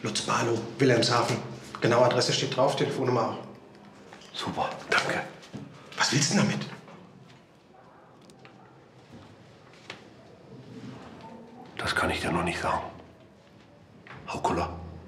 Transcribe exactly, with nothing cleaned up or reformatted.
Lutz Barlow, Wilhelmshaven. Genaue Adresse steht drauf, Telefonnummer auch. Super, danke. Was willst du denn damit? Das kann ich dir noch nicht sagen. Haukula.